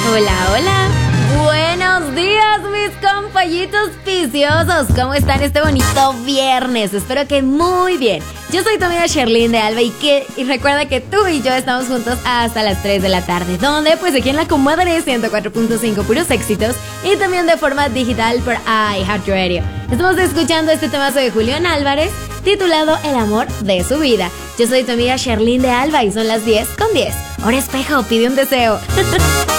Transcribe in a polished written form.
Hola, hola. Buenos días, mis compañitos viciosos. ¿Cómo están este bonito viernes? Espero que muy bien. Yo soy tu amiga Sherlyn de Alba y recuerda que tú y yo estamos juntos hasta las 3 de la tarde. ¿Dónde? Pues aquí en la Comadre 104.5 puros éxitos y también de forma digital por iHeartRadio. Estamos escuchando este temazo de Julián Álvarez titulado El amor de su vida. Yo soy tu amiga Sherlyn de Alba y son las 10:10. Hora espejo, pide un deseo.